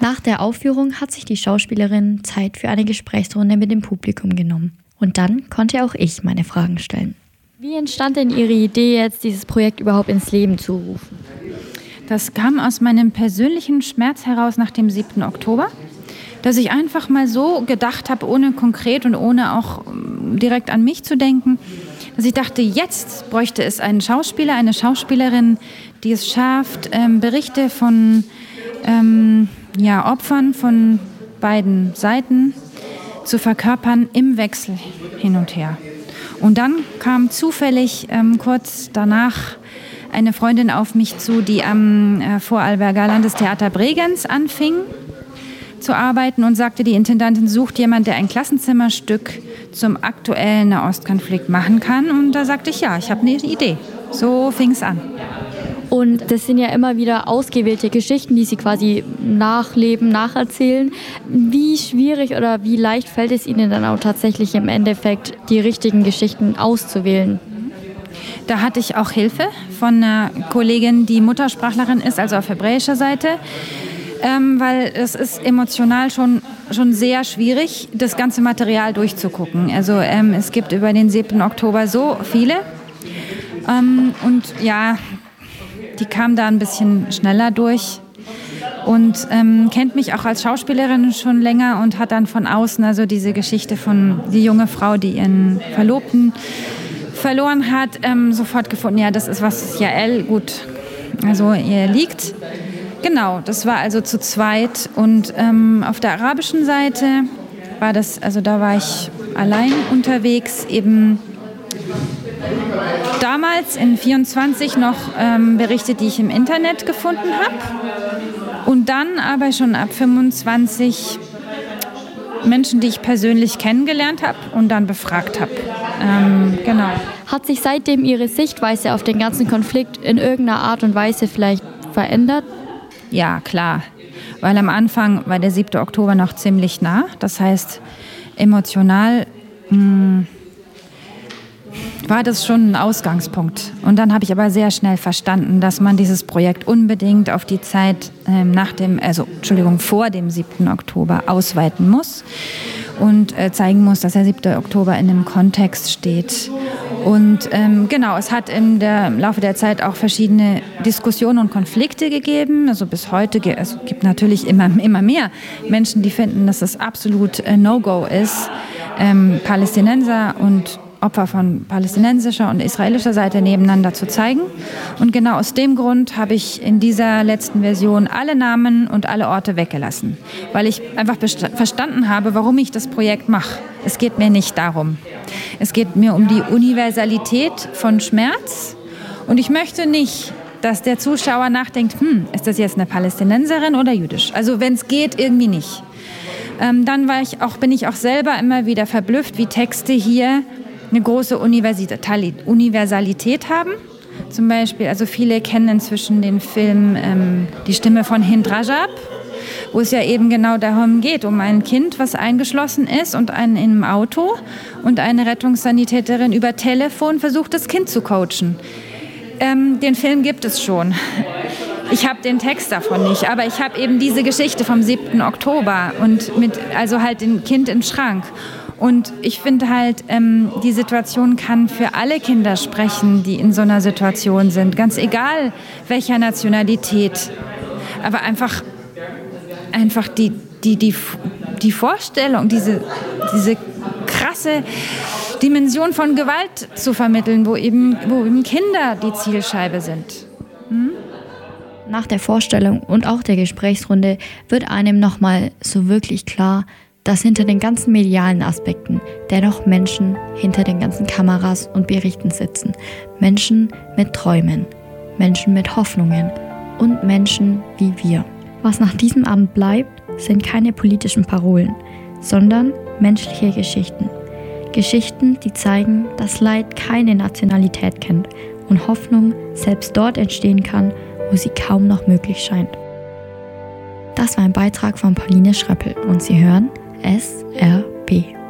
Nach der Aufführung hat sich die Schauspielerin Zeit für eine Gesprächsrunde mit dem Publikum genommen. Und dann konnte auch ich meine Fragen stellen. Wie entstand denn Ihre Idee, jetzt dieses Projekt überhaupt ins Leben zu rufen? Das kam aus meinem persönlichen Schmerz heraus nach dem 7. Oktober, dass ich einfach mal so gedacht habe, ohne konkret und ohne auch direkt an mich zu denken, dass ich dachte, jetzt bräuchte es einen Schauspieler, eine Schauspielerin, die es schafft, Berichte von Opfern von beiden Seiten zu verkörpern im Wechsel hin und her. Und dann kam zufällig kurz danach eine Freundin auf mich zu, die am Vorarlberger Landestheater Bregenz anfing zu arbeiten und sagte, die Intendantin sucht jemanden, der ein Klassenzimmerstück zum aktuellen Nahostkonflikt machen kann. Und da sagte ich, ja, ich habe eine Idee. So fing es an. Und das sind ja immer wieder ausgewählte Geschichten, die Sie quasi nachleben, nacherzählen. Wie schwierig oder wie leicht fällt es Ihnen dann auch tatsächlich im Endeffekt, die richtigen Geschichten auszuwählen? Da hatte ich auch Hilfe von einer Kollegin, die Muttersprachlerin ist, also auf hebräischer Seite, weil es ist emotional schon sehr schwierig, das ganze Material durchzugucken. Also es gibt über den 7. Oktober so viele und ja, die kam da ein bisschen schneller durch und kennt mich auch als Schauspielerin schon länger und hat dann von außen, also diese Geschichte von die junge Frau, die ihren Verlobten verloren hat, sofort gefunden, ja, das ist was Jael gut, also ihr liegt. Genau, das war also zu zweit und auf der arabischen Seite war das, also da war ich allein unterwegs, eben damals in 24 noch Berichte, die ich im Internet gefunden habe und dann aber schon ab 25 Menschen, die ich persönlich kennengelernt habe und dann befragt habe. Genau. Hat sich seitdem Ihre Sichtweise auf den ganzen Konflikt in irgendeiner Art und Weise vielleicht verändert? Ja, klar. Weil am Anfang war der 7. Oktober noch ziemlich nah. Das heißt, emotional war das schon ein Ausgangspunkt. Und dann habe ich aber sehr schnell verstanden, dass man dieses Projekt unbedingt auf die Zeit vor dem 7. Oktober ausweiten muss und zeigen muss, dass der 7. Oktober in einem Kontext steht. Und genau, es hat im Laufe der Zeit auch verschiedene Diskussionen und Konflikte gegeben. Also bis heute gibt natürlich immer mehr Menschen, die finden, dass es absolut No-Go ist, Palästinenser und Opfer von palästinensischer und israelischer Seite nebeneinander zu zeigen. Und genau aus dem Grund habe ich in dieser letzten Version alle Namen und alle Orte weggelassen, weil ich einfach verstanden habe, warum ich das Projekt mache. Es geht mir nicht darum. Es geht mir um die Universalität von Schmerz und ich möchte nicht, dass der Zuschauer nachdenkt, ist das jetzt eine Palästinenserin oder jüdisch? Also wenn es geht, irgendwie nicht. Dann bin ich auch selber immer wieder verblüfft, wie Texte hier eine große Universalität haben. Zum Beispiel, also viele kennen inzwischen den Film Die Stimme von Hind Rajab, wo es ja eben genau darum geht, um ein Kind, was eingeschlossen ist und einen im Auto und eine Rettungssanitäterin über Telefon versucht, das Kind zu coachen. Den Film gibt es schon. Ich habe den Text davon nicht, aber ich habe eben diese Geschichte vom 7. Oktober und also halt dem Kind im Schrank. Und ich finde halt, die Situation kann für alle Kinder sprechen, die in so einer Situation sind. Ganz egal, welcher Nationalität. Aber einfach die Vorstellung, diese krasse Dimension von Gewalt zu vermitteln, wo eben Kinder die Zielscheibe sind. Nach der Vorstellung und auch der Gesprächsrunde wird einem nochmal so wirklich klar, dass hinter den ganzen medialen Aspekten dennoch Menschen hinter den ganzen Kameras und Berichten sitzen. Menschen mit Träumen, Menschen mit Hoffnungen und Menschen wie wir. Was nach diesem Abend bleibt, sind keine politischen Parolen, sondern menschliche Geschichten. Geschichten, die zeigen, dass Leid keine Nationalität kennt und Hoffnung selbst dort entstehen kann, wo sie kaum noch möglich scheint. Das war ein Beitrag von Pauline Schröppel und Sie hören SRB.